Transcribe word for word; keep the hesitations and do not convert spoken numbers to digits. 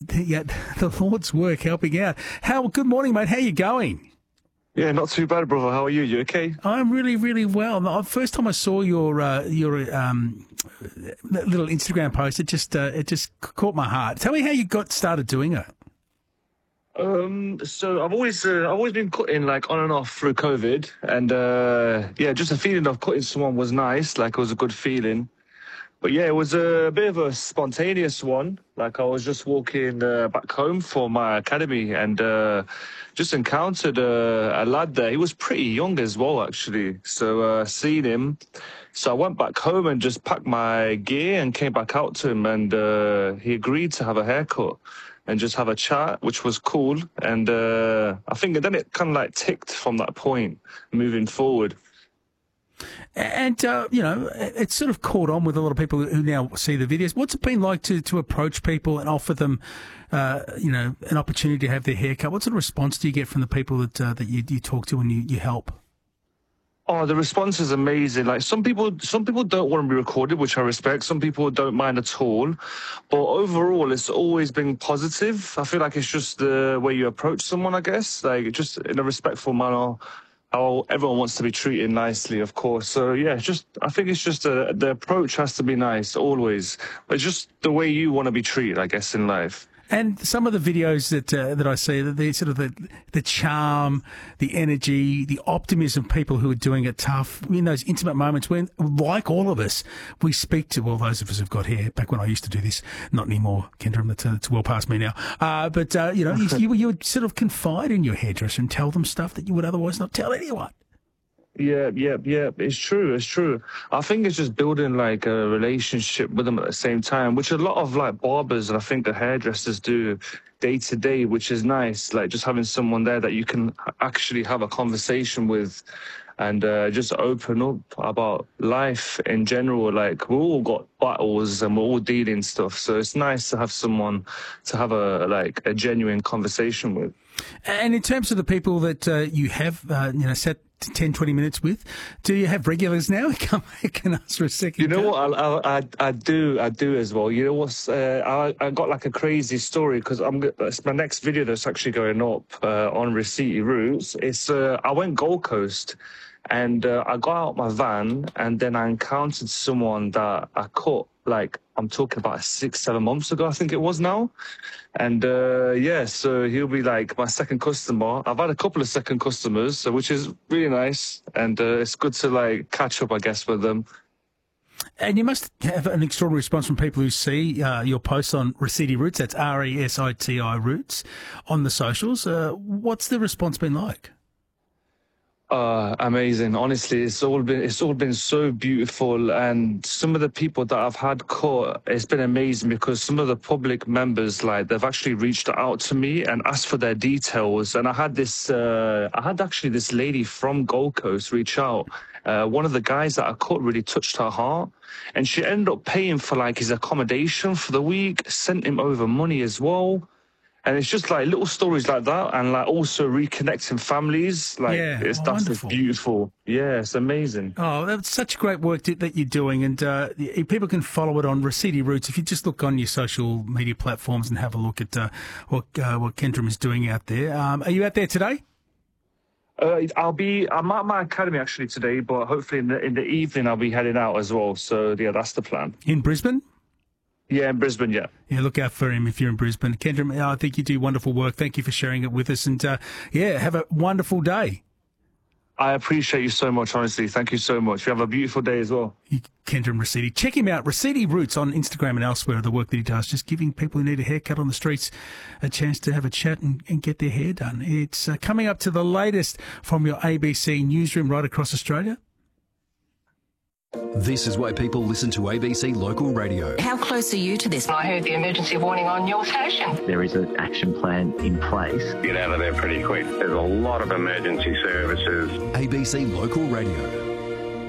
yeah, the Lord's work helping out. How? Good morning, mate. How you going? Yeah, not too bad, brother. How are you? You okay? I'm really, really well. The first time I saw your uh, your um, little Instagram post, it just uh, it just caught my heart. Tell me how you got started doing it. Um, so I've always uh, I've always been cutting like on and off through COVID, and uh, yeah, just the feeling of cutting someone was nice. Like it was a good feeling. But yeah, it was a bit of a spontaneous one. Like I was just walking uh, back home for my academy and uh, just encountered uh, a lad there. He was pretty young as well, actually. So uh, seen him. So I went back home and just packed my gear and came back out to him. And uh, he agreed to have a haircut and just have a chat, which was cool. And uh, I think then it kind of like ticked from that point moving forward. And, uh, you know, it's sort of caught on with a lot of people who now see the videos. What's it been like to, to approach people and offer them, uh, you know, an opportunity to have their hair cut? What sort of response do you get from the people that uh, that you, you talk to and you, you help? Oh, the response is amazing. Like some people, some people don't want to be recorded, which I respect. Some people don't mind at all. But overall, it's always been positive. I feel like it's just the way you approach someone, I guess, like just in a respectful manner. How everyone wants to be treated nicely, of course. So yeah, it's just I think it's just a, the approach has to be nice always, but it's just the way you want to be treated, I guess, in life. And some of the videos that uh, that I see, the sort of the the charm, the energy, the optimism of people who are doing it tough in those intimate moments when, like all of us, we speak to, well, those of us who've got hair, back when I used to do this, not anymore, Kendra, it's, it's well past me now. Uh, but, uh, you know, you, you, you would sort of confide in your hairdresser and tell them stuff that you would otherwise not tell anyone. Yeah, yeah, yeah. It's true. It's true. I think it's just building like a relationship with them at the same time, which a lot of like barbers and I think the hairdressers do day to day, which is nice. Like just having someone there that you can actually have a conversation with and uh, just open up about life in general. Like we all got battles and we're all dealing stuff. So it's nice to have someone to have a like a genuine conversation with. And in terms of the people that uh, you have, uh, you know, set ten, twenty minutes with, do you have regulars now? Come, can ask for a second. You know cut? what? I, I I do I do as well. You know what's? Uh, I I got like a crazy story because I'm it's my next video that's actually going up uh, on Receity Roots. It's uh, I went Gold Coast, and uh, I got out my van, and then I encountered someone that I caught like I'm talking about six seven months ago. I think it was now. And uh, yeah, so he'll be like my second customer. I've had a couple of second customers, so, which is really nice. And uh, it's good to like catch up, I guess, with them. And you must have an extraordinary response from people who see uh, your posts on Receity Roots. That's R E S I T I Roots on the socials. Uh, what's the response been like? Uh, amazing. Honestly, it's all been it's all been so beautiful, and some of the people that I've had caught, it's been amazing because some of the public members, like they've actually reached out to me and asked for their details. And I had this, uh, I had actually this lady from Gold Coast reach out. Uh, one of the guys that I caught really touched her heart, and she ended up paying for like his accommodation for the week, sent him over money as well. And it's just like little stories like that, and like also reconnecting families. Like yeah, it's oh, that's wonderful. beautiful. Yeah, it's amazing. Oh, that's such great work that you're doing, and uh, people can follow it on Receity Roots. If you just look on your social media platforms and have a look at uh, what uh, what Kendra is doing out there. Um, are you out there today? Uh, I'll be. I'm at my academy actually today, but hopefully in the in the evening I'll be heading out as well. So yeah, that's the plan. In Brisbane. Yeah, in Brisbane, yeah. Yeah, look out for him if you're in Brisbane. Kendra, I think you do wonderful work. Thank you for sharing it with us. And, uh, yeah, have a wonderful day. I appreciate you so much, honestly. Thank you so much. You have a beautiful day as well. Kendra and Receity. Check him out, Receity Roots, on Instagram and elsewhere, the work that he does, just giving people who need a haircut on the streets a chance to have a chat and, and get their hair done. It's uh, coming up to the latest from your A B C newsroom right across Australia. This is why people listen to A B C Local Radio. How close are you to this? I heard the emergency warning on your station. There is an action plan in place. Get out of there pretty quick. There's a lot of emergency services. A B C Local Radio.